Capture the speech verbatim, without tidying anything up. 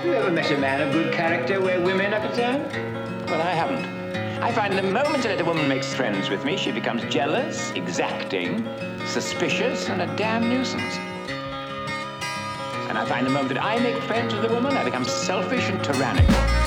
you ever met a man of good character where women are concerned? Well, I haven't. I find the moment that a woman makes friends with me, she becomes jealous, exacting, suspicious, and a damn nuisance. And I find the moment that I make friends with a woman, I become selfish and tyrannical.